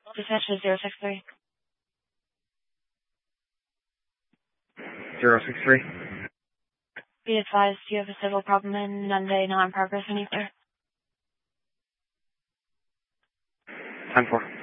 Dispatch to 063. 063. Be advised you have a civil problem in Nunde, not in progress any further. 10-4.